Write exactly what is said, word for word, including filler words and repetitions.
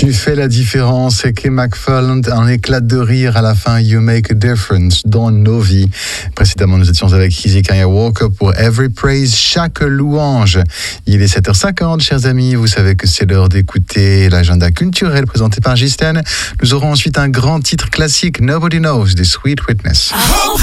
Tu fais la différence, et Kim McFarland, un éclat de rire à la fin, You Make a Difference dans nos vies. Précédemment, nous étions avec Hezekiah Walker pour Every Praise, chaque louange. Il est sept heures cinquante, chers amis, vous savez que c'est l'heure d'écouter l'agenda culturel présenté par Ghislaine. Nous aurons ensuite un grand titre classique, Nobody Knows, des Sweet Witness. I hope